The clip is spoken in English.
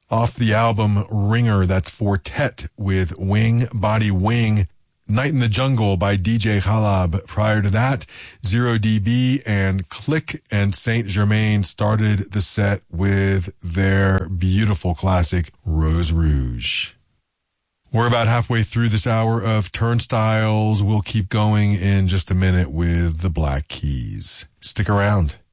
Off the album Ringer, that's Fortet with Wing, Body Wing. Night in the Jungle by DJ Khalab. Prior to that, Zero dB and Click and Saint Germain started the set with their beautiful classic Rose Rouge. We're about halfway through this hour of Turnstiles. We'll keep going in just a minute with the Black Keys. Stick around.